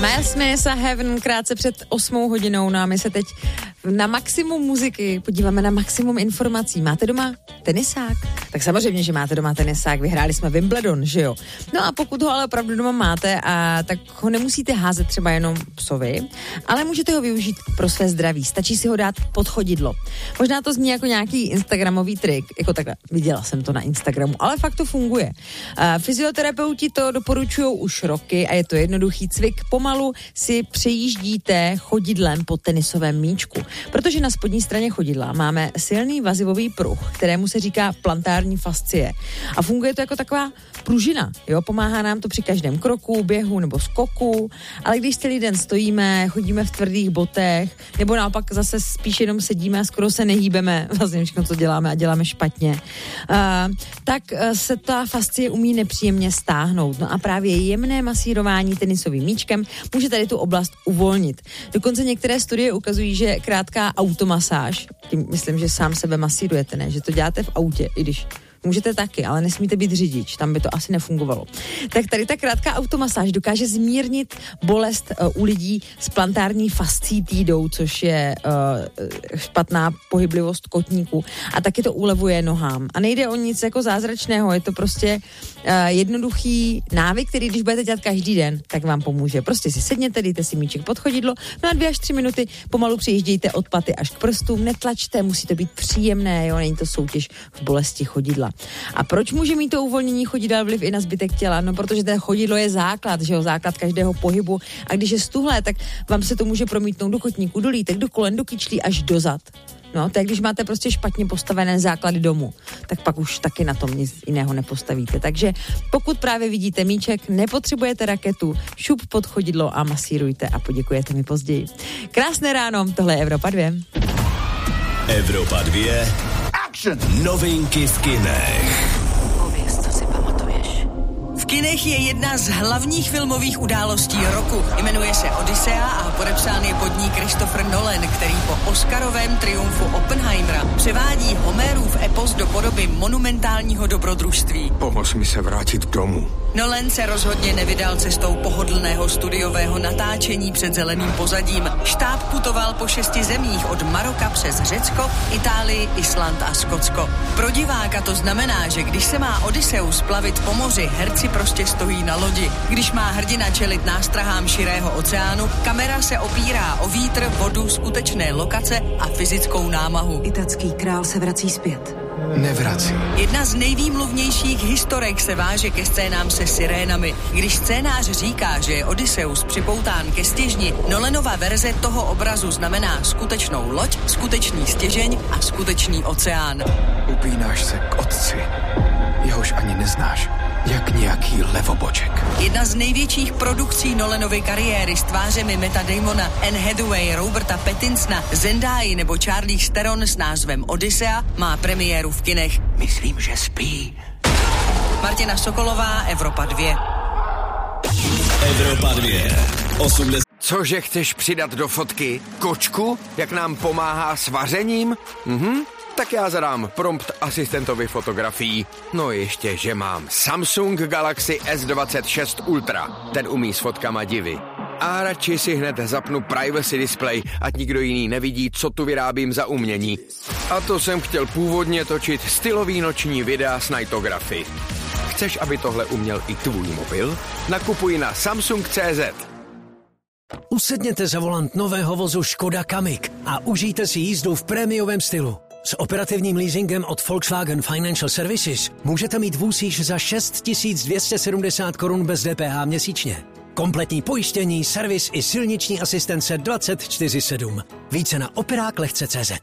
Miles Smith a Heaven krátce před 8 hodinou, no a my se teď na maximum muziky podíváme na maximum informací. Máte doma tenisák? Tak samozřejmě, že máte doma tenisák, vyhráli jsme Wimbledon, že jo? No a pokud ho ale opravdu doma máte, tak ho nemusíte házet třeba jenom psovi, ale můžete ho využít pro své zdraví. Stačí si ho dát pod chodidlo. Možná to zní jako nějaký instagramový trik, jako takhle, viděla jsem to na Instagramu, ale fakt to funguje. Fyzioterapeuti to doporučují už roky a je to jednoduchý cvik. Pomalu si přejíždíte chodidlem po tenisovém míčku, protože na spodní straně chodidla máme silný vazivový pruh, kterému se říká plantární fascie. A funguje to jako taková pružina, jo? Pomáhá nám to při každém kroku, běhu nebo skoku, ale když celý den stojíme, chodíme v tvrdých botech, nebo naopak zase spíš jenom sedíme a skoro se nehýbeme, vlastně všechno, co děláme a děláme špatně, tak se ta fascie umí nepříjemně stáhnout. No a právě jemné masírování tenisovým míčkem může tady tu oblast uvolnit. Dokonce některé studie ukazují, že krátká automasáž, tím myslím, že sám sebe masírujete, ne? Že to děláte v autě, i když můžete taky, ale nesmíte být řidič, tam by to asi nefungovalo. Tak tady ta krátká automasáž dokáže zmírnit bolest u lidí s plantární fasciitídou, což je špatná pohyblivost kotníků, a taky to ulevuje nohám. A nejde o nic jako zázračného, je to prostě jednoduchý návyk, který když budete dělat každý den, tak vám pomůže. Prostě si sedněte, dejte si míček pod chodidlo, no a 2 až 3 minuty pomalu přejíždějte od paty až k prstům, netlačte, musí to být příjemné, jo, není to soutěž v bolesti chodidla. A proč může mít to uvolnění chodidel vliv i na zbytek těla? No, protože to chodidlo je základ, že jo, základ každého pohybu, a když je stuhlé, tak vám se to může promítnout do kotníku, do lítek, do kolen, do kyčlí až do zad. No, tak když máte prostě špatně postavené základy domu, tak pak už taky na tom nic jiného nepostavíte. Takže pokud právě vidíte míček, nepotřebujete raketu, šup pod chodidlo a masírujte a poděkujete mi později. Krásné ráno, tohle je Evropa 2. Evropa 2. Action! Novinky v kinech. Pověz, co si pamatuješ. V kinech je jedna z hlavních filmových událostí roku. Jmenuje se Odyssea a podepsán je pod ní Christopher Nolan, který po oscarovém triumfu Oppenheimera převádí Homérův epos do podoby monumentálního dobrodružství. Pomoz mi se vrátit domů. Nolan se rozhodně nevydal cestou pohodlného studiového natáčení před zeleným pozadím. Štáb putoval po 6 zemích od Maroka přes Řecko, Itálii, Island a Skotsko. Pro diváka to znamená, že když se má Odysseus plavit po moři, herci prostě stojí na lodi. Když má hrdina čelit nástrahám širého oceánu, kamera se opírá o vítr, vodu, skutečné lokace a fyzickou námahu. Italský král se vrací zpět. Nevrací. Jedna z nejvýmluvnějších historek se váže ke scénám se sirénami. Když scénář říká, že je Odysseus připoután ke stěžni, Nolanova verze toho obrazu znamená skutečnou loď, skutečný stěžeň a skutečný oceán. Upínáš se k otci, jehož ani neznáš, jak nějaký levoboček. Jedna z největších produkcí Nolanovy kariéry s tvářemi Matta Damona, Anne Hathaway, Roberta Pattinsona, Zendaya nebo Charlize Theron s názvem Odyssea má premiéru v kinech. Myslím, že spí. Martina Sokolová, Evropa 2. Evropa 2. 80. Cože chceš přidat do fotky? Kočku? Jak nám pomáhá s vařením? Tak já zadám prompt asistentovi fotografií. No ještě, že mám Samsung Galaxy S26 Ultra. Ten umí s fotkama divy. A radši si hned zapnu privacy display, ať nikdo jiný nevidí, co tu vyrábím za umění. A to jsem chtěl původně točit stylový noční videa s nightography. Chceš, aby tohle uměl i tvůj mobil? Nakupuj na Samsung.cz. Usedněte za volant nového vozu Škoda Kamiq a užijte si jízdu v prémiovém stylu. S operativním leasingem od Volkswagen Financial Services můžete mít vůz již za 6 270 korun bez DPH měsíčně. Kompletní pojištění, servis i silniční asistence 24/7. Více na operáklehce.cz.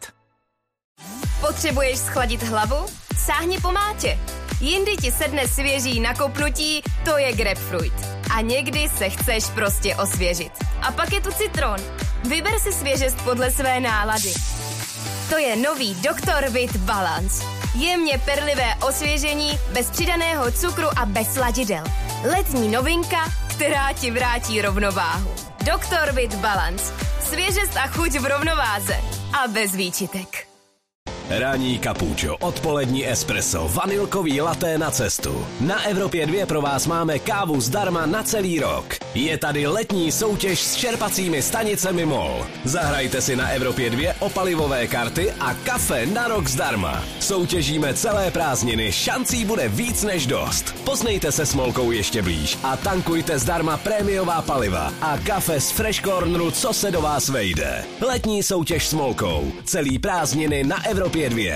Potřebuješ schladit hlavu? Sáhni po mátě. Jindy ti sedne svěží na kopnutí, to je grapefruit. A někdy se chceš prostě osvěžit. A pak je tu citron. Vyber si svěžest podle své nálady. To je nový Dr. Vit Balance. Jemně perlivé osvěžení, bez přidaného cukru a bez sladidel. Letní novinka, která ti vrátí rovnováhu. Dr. Vit Balance. Svěžest a chuť v rovnováze. A bez výčitek. Ranní kapučo, odpolední espresso, vanilkový latte na cestu. Na Evropě 2 pro vás máme kávu zdarma na celý rok. Je tady letní soutěž s čerpacími stanicemi MOL. Zahrajte si na Evropě 2 o palivové karty a kafe na rok zdarma. Soutěžíme celé prázdniny, šancí bude víc než dost. Poznejte se s Molkou ještě blíž a tankujte zdarma prémiová paliva a kafe z Fresh Corneru, co se do vás vejde. Letní soutěž s Molkou. Celý prázdniny na Evropě 2.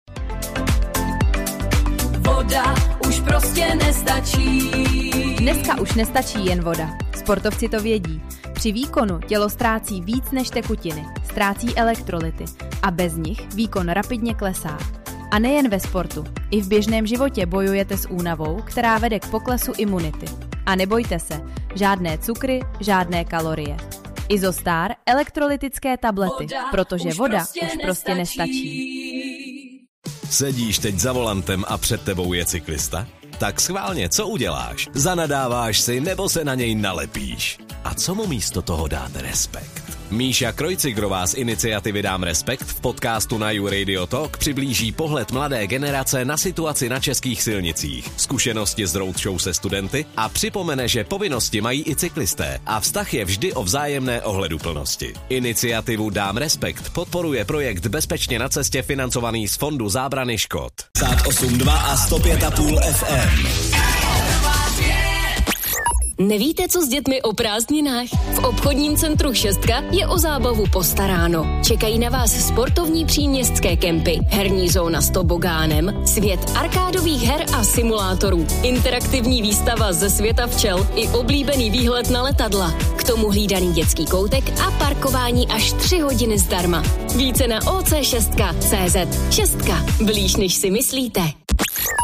Voda už prostě nestačí. Dneska už nestačí jen voda. Sportovci to vědí. Při výkonu tělo ztrácí víc než tekutiny, ztrácí elektrolyty a bez nich výkon rapidně klesá. A nejen ve sportu, i v běžném životě bojujete s únavou, která vede k poklesu imunity. A nebojte se, žádné cukry, žádné kalorie. Izostar elektrolytické tablety, protože voda už prostě nestačí. Sedíš teď za volantem a před tebou je cyklista? Tak schválně, co uděláš? Zanadáváš si nebo se na něj nalepíš? A co mu místo toho dáte respekt? Míša Krojcigrová z iniciativy Dám respekt v podcastu na You Radio Talk přiblíží pohled mladé generace na situaci na českých silnicích, zkušenosti z roadshow se studenty a připomene, že povinnosti mají i cyklisté a vztah je vždy o vzájemné ohleduplnosti. Iniciativu Dám respekt podporuje projekt Bezpečně na cestě financovaný z Fondu zábrany škod. 8,2 a 105,5 FM. Nevíte, co s dětmi o prázdninách? V obchodním centru Šestka je o zábavu postaráno. Čekají na vás sportovní příměstské kempy, herní zóna s tobogánem, svět arkádových her a simulátorů, interaktivní výstava ze světa včel i oblíbený výhled na letadla. K tomu hlídaný dětský koutek a parkování až 3 hodiny zdarma. Více na oc6.cz. Šestka. Blíž než si myslíte.